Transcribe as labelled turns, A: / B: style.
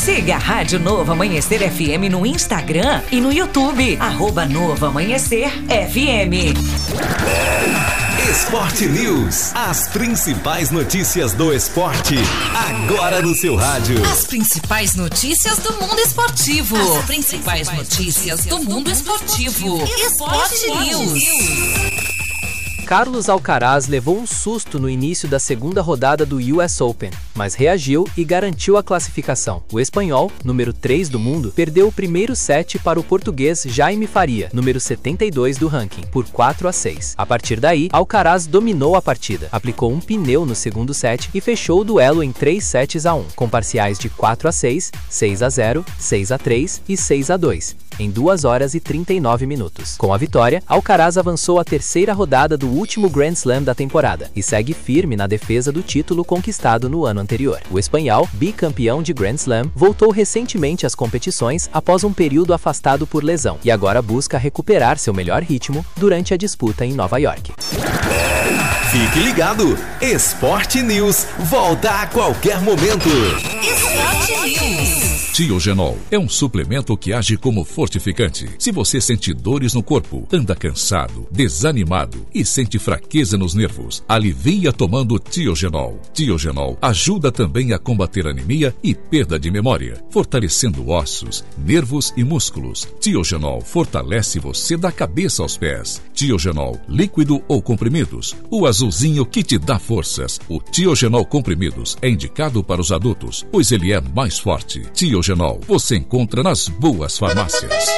A: Siga a Rádio Novo Amanhecer FM no Instagram e no YouTube. @Novo Amanhecer FM.
B: Esporte News. As principais notícias do esporte. Agora no seu rádio.
C: As principais notícias do mundo esportivo. As principais notícias do mundo esportivo. Esporte News.
D: Carlos Alcaraz levou um susto no início da segunda rodada do US Open, mas reagiu e garantiu a classificação. O espanhol, número 3 do mundo, perdeu o primeiro set para o português Jaime Faria, número 72 do ranking, por 4-6. A partir daí, Alcaraz dominou a partida, aplicou um pneu no segundo set e fechou o duelo em 3-1, com parciais de 4-6, 6-0, 6-3 e 6-2. Em 2 horas e 39 minutos. Com a vitória, Alcaraz avançou à terceira rodada do último Grand Slam da temporada e segue firme na defesa do título conquistado no ano anterior. O espanhol, bicampeão de Grand Slam, voltou recentemente às competições após um período afastado por lesão e agora busca recuperar seu melhor ritmo durante a disputa em Nova York.
B: Fique ligado! Esporte News volta a qualquer momento.
C: Esporte News.
E: Tiogenol é um suplemento que age como fortificante. Se você sente dores no corpo, anda cansado, desanimado e sente fraqueza nos nervos, alivia tomando Tiogenol. Tiogenol ajuda também a combater anemia e perda de memória, fortalecendo ossos, nervos e músculos. Tiogenol fortalece você da cabeça aos pés. Tiogenol, líquido ou comprimidos, o azulzinho que te dá forças. O Tiogenol comprimidos é indicado para os adultos, pois ele é mais forte. Tiogenol você encontra nas boas farmácias.